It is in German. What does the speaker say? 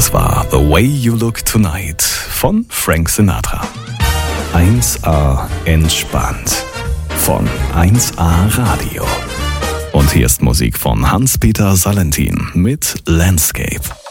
Das war The Way You Look Tonight von Frank Sinatra. 1A entspannt von 1A Radio. Und hier ist Musik von Hans-Peter Salentin mit Landscape.